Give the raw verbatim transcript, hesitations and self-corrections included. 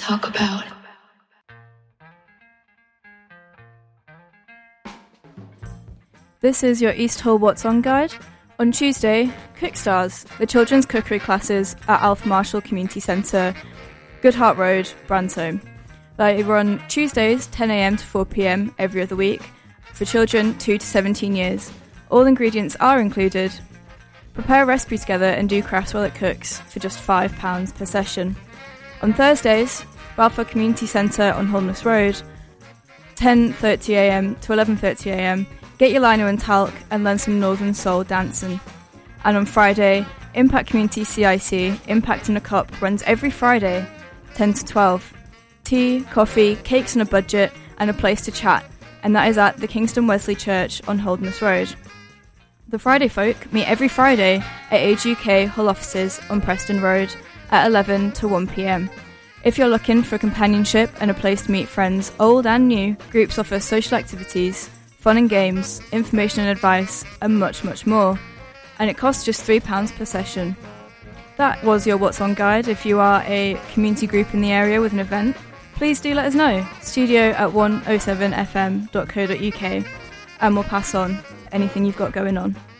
talk about. This is your East Hull What's On guide. On Tuesday, Cook Stars, the children's cookery classes at Alf Marshall Community Centre, Goodhart Road, Bransholme. They run Tuesdays ten a m to four p m every other week for children two to seventeen years. All ingredients are included. Prepare a recipe together and do crafts while it cooks for just five pounds per session. On Thursdays, Balfour Community Centre on Holness Road, ten thirty a m to eleven thirty a m. Get your lino and talc and learn some Northern Soul dancing. And on Friday, Impact Community C I C, Impact in a Cup, runs every Friday, ten to twelve. Tea, coffee, cakes on a budget, and a place to chat, and that is at the Kingston Wesley Church on Holderness Road. The Friday folk meet every Friday at Age U K Hull offices on Preston Road at eleven to one p m. If you're looking for companionship and a place to meet friends, old and new, groups offer social activities, fun and games, information and advice, and much, much more. And it costs just three pounds per session. That was your What's On guide. If you are a community group in the area with an event, please do let us know. Studio at one oh seven f m dot co dot u k, and we'll pass on anything you've got going on.